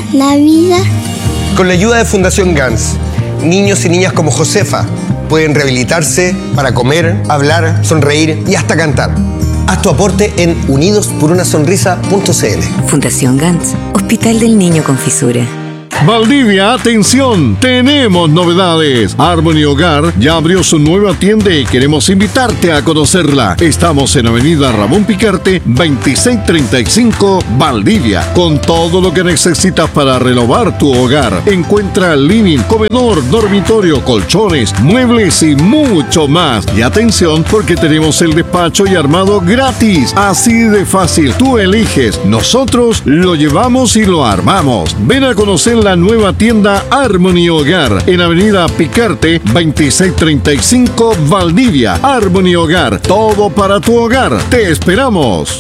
la vida. Con la ayuda de Fundación GANS, niños y niñas como Josefa pueden rehabilitarse para comer, hablar, sonreír y hasta cantar. Haz tu aporte en unidosporunasonrisa.cl. Fundación GANS, Hospital del Niño con Fisura. Valdivia, atención, tenemos novedades. Harmony Hogar ya abrió su nueva tienda y queremos invitarte a conocerla. Estamos en Avenida Ramón Picarte, 2635, Valdivia, con todo lo que necesitas para renovar tu hogar. Encuentra living, comedor, dormitorio, colchones, muebles y mucho más. Y atención, porque tenemos el despacho y armado gratis. Así de fácil, tú eliges, nosotros lo llevamos y lo armamos. Ven a conocer la nueva tienda Harmony Hogar en Avenida Picarte 2635 Valdivia. Harmony Hogar, todo para tu hogar. Te esperamos.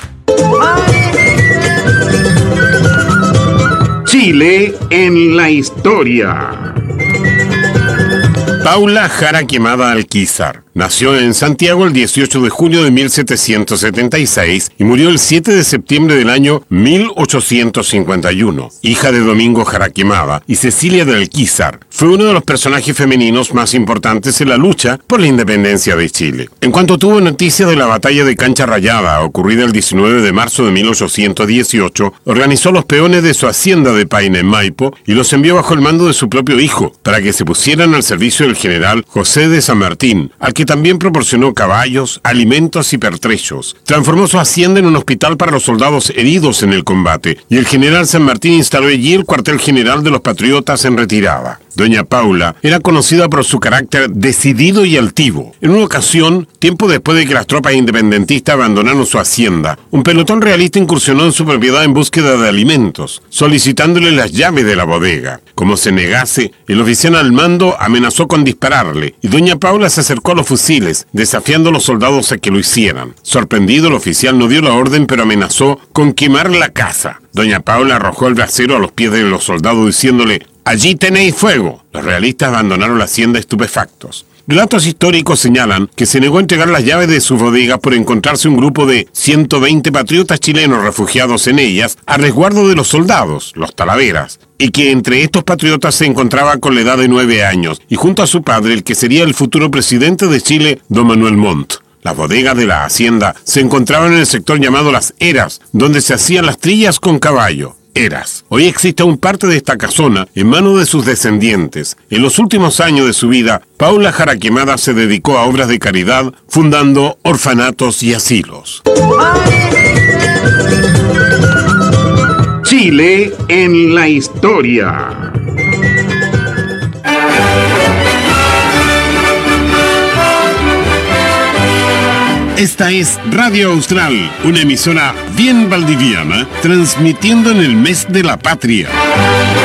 Chile en la historia. Paula Jara Quemada Alquizar nació en Santiago el 18 de junio de 1776 y murió el 7 de septiembre del año 1851. Hija de Domingo Jara Quemada y Cecilia de Alquizar, fue uno de los personajes femeninos más importantes en la lucha por la independencia de Chile. En cuanto tuvo noticia de la batalla de Cancha Rayada, ocurrida el 19 de marzo de 1818, organizó los peones de su hacienda de Paine en Maipo y los envió bajo el mando de su propio hijo, para que se pusieran al servicio del general José de San Martín, al que también proporcionó caballos, alimentos y pertrechos. Transformó su hacienda en un hospital para los soldados heridos en el combate, y el general San Martín instaló allí el cuartel general de los patriotas en retirada. Doña Paula era conocida por su carácter decidido y altivo. En una ocasión, tiempo después de que las tropas independentistas abandonaron su hacienda, un pelotón realista incursionó en su propiedad en búsqueda de alimentos, solicitándole las llaves de la bodega. Como se negase, el oficial al mando amenazó con dispararle, y doña Paula se acercó a los fusiles, desafiando a los soldados a que lo hicieran. Sorprendido, el oficial no dio la orden, pero amenazó con quemar la casa. Doña Paula arrojó el brasero a los pies de los soldados diciéndole: «Allí tenéis fuego». Los realistas abandonaron la hacienda estupefactos. Relatos históricos señalan que se negó a entregar las llaves de sus bodegas por encontrarse un grupo de 120 patriotas chilenos refugiados en ellas a resguardo de los soldados, los Talaveras, y que entre estos patriotas se encontraba con la edad de 9 años y junto a su padre el que sería el futuro presidente de Chile, don Manuel Montt. Las bodegas de la hacienda se encontraban en el sector llamado Las Eras, donde se hacían las trillas con caballo. Eras. Hoy existe aún parte de esta casona en manos de sus descendientes. En los últimos años de su vida, Paula Jara Quemada se dedicó a obras de caridad, fundando orfanatos y asilos. Chile en la historia. Esta es Radio Austral, una emisora bien valdiviana, transmitiendo en el mes de la patria.